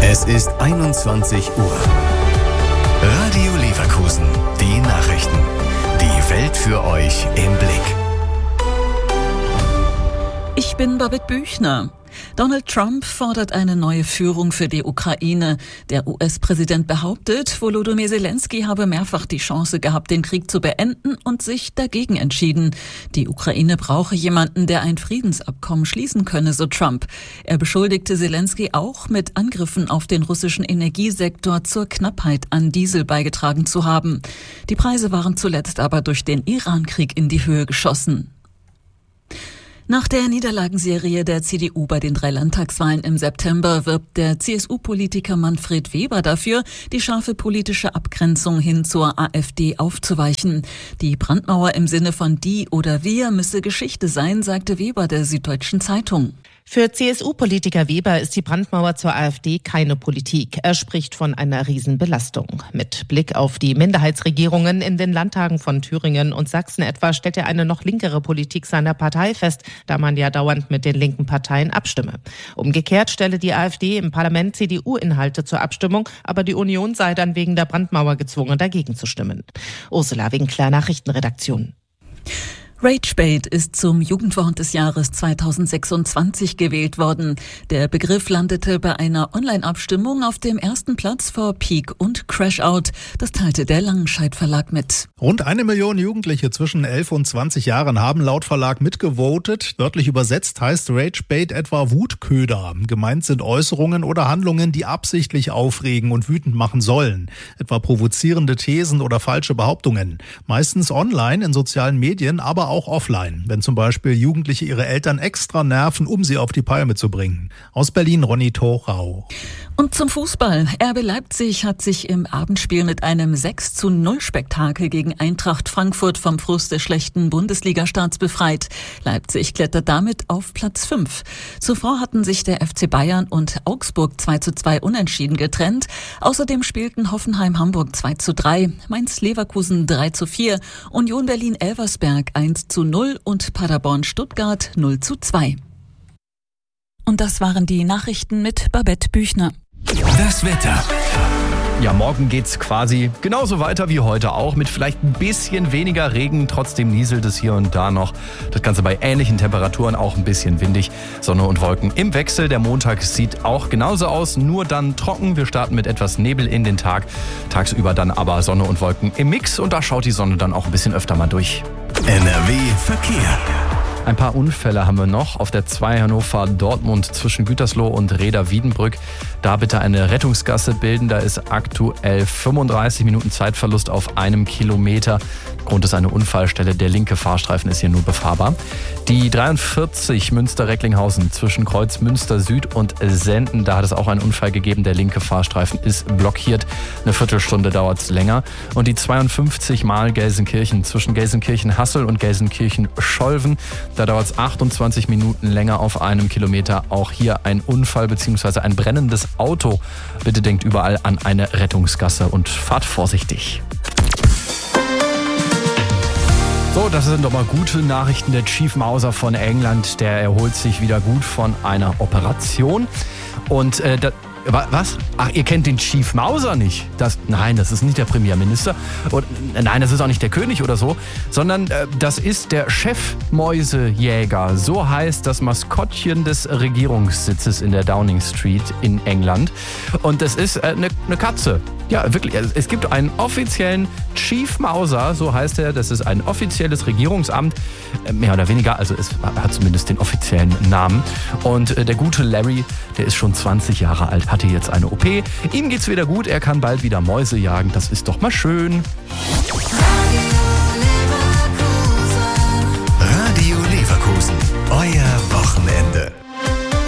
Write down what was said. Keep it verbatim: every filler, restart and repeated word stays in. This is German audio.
Es ist einundzwanzig Uhr. Radio Leverkusen, die Nachrichten. Die Welt für euch im Blick. Ich bin Babette Büchner. Donald Trump fordert eine neue Führung für die Ukraine. Der U S-Präsident behauptet, Volodymyr Zelensky habe mehrfach die Chance gehabt, den Krieg zu beenden und sich dagegen entschieden. Die Ukraine brauche jemanden, der ein Friedensabkommen schließen könne, so Trump. Er beschuldigte Zelensky auch, mit Angriffen auf den russischen Energiesektor zur Knappheit an Diesel beigetragen zu haben. Die Preise waren zuletzt aber durch den Iran-Krieg in die Höhe geschossen. Nach der Niederlagenserie der C D U bei den drei Landtagswahlen im September wirbt der C S U-Politiker Manfred Weber dafür, die scharfe politische Abgrenzung hin zur AfD aufzuweichen. Die Brandmauer im Sinne von die oder wir müsse Geschichte sein, sagte Weber der Süddeutschen Zeitung. Für C S U-Politiker Weber ist die Brandmauer zur AfD keine Politik. Er spricht von einer Riesenbelastung. Mit Blick auf die Minderheitsregierungen in den Landtagen von Thüringen und Sachsen etwa stellt er eine noch linkere Politik seiner Partei fest, da man ja dauernd mit den linken Parteien abstimme. Umgekehrt stelle die AfD im Parlament C D U-Inhalte zur Abstimmung, aber die Union sei dann wegen der Brandmauer gezwungen, dagegen zu stimmen. Ursula Winkler, Nachrichtenredaktion. Ragebait ist zum Jugendwort des Jahres zweitausendsechsundzwanzig gewählt worden. Der Begriff landete bei einer Online-Abstimmung auf dem ersten Platz vor Peak und Crashout. Das teilte der Langenscheidt Verlag mit. Rund eine Million Jugendliche zwischen elf und zwanzig Jahren haben laut Verlag mitgevotet. Wörtlich übersetzt heißt Ragebait etwa Wutköder. Gemeint sind Äußerungen oder Handlungen, die absichtlich aufregen und wütend machen sollen. Etwa provozierende Thesen oder falsche Behauptungen. Meistens online in sozialen Medien, aber auch offline, wenn zum Beispiel Jugendliche ihre Eltern extra nerven, um sie auf die Palme zu bringen. Aus Berlin Ronny Thorau. Und zum Fußball. R B Leipzig hat sich im Abendspiel mit einem sechs zu null Spektakel gegen Eintracht Frankfurt vom Frust des schlechten Bundesliga-Starts befreit. Leipzig klettert damit auf Platz fünf. Zuvor hatten sich der F C Bayern und Augsburg zwei zu zwei unentschieden getrennt. Außerdem spielten Hoffenheim-Hamburg zwei zu drei, Mainz-Leverkusen drei zu vier, Union Berlin-Elversberg eins zu null und Paderborn-Stuttgart null zu zwei. Und das waren die Nachrichten mit Babette Büchner. Das Wetter. Ja, morgen geht's quasi genauso weiter wie heute auch, mit vielleicht ein bisschen weniger Regen. Trotzdem nieselt es hier und da noch. Das Ganze bei ähnlichen Temperaturen, auch ein bisschen windig. Sonne und Wolken im Wechsel. Der Montag sieht auch genauso aus, nur dann trocken. Wir starten mit etwas Nebel in den Tag. Tagsüber dann aber Sonne und Wolken im Mix. Und da schaut die Sonne dann auch ein bisschen öfter mal durch. N R W Verkehr. Ein paar Unfälle haben wir noch auf der zwei Hannover-Dortmund zwischen Gütersloh und Reda-Wiedenbrück. Da bitte eine Rettungsgasse bilden. Da ist aktuell fünfunddreißig Minuten Zeitverlust auf einem Kilometer. Grund ist eine Unfallstelle. Der linke Fahrstreifen ist hier nur befahrbar. Die dreiundvierzig Münster-Recklinghausen zwischen Kreuz Münster Süd und Senden. Da hat es auch einen Unfall gegeben. Der linke Fahrstreifen ist blockiert. Eine Viertelstunde dauert es länger. Und die zweiundfünfzig mal Gelsenkirchen zwischen Gelsenkirchen-Hassel und Gelsenkirchen-Scholven. Da dauert es achtundzwanzig Minuten länger auf einem Kilometer. Auch hier ein Unfall bzw. ein brennendes Auto. Bitte denkt überall an eine Rettungsgasse und fahrt vorsichtig. So, das sind doch mal gute Nachrichten. Der Chief Mauser von England, der erholt sich wieder gut von einer Operation. Und äh, da, was? Ach, ihr kennt den Chief Mauser nicht? Das, nein, das ist nicht der Premierminister. Und, nein, das ist auch nicht der König oder so. Sondern äh, das ist der Chefmäusejäger. So heißt das Maskottchen des Regierungssitzes in der Downing Street in England. Und das ist eine äh, ne Katze. Ja, wirklich. Es gibt einen offiziellen Chief Mauser, so heißt er. Das ist ein offizielles Regierungsamt, mehr oder weniger. Also es hat zumindest den offiziellen Namen. Und der gute Larry, der ist schon zwanzig Jahre alt, hatte jetzt eine O P. Ihm geht's wieder gut, er kann bald wieder Mäuse jagen. Das ist doch mal schön.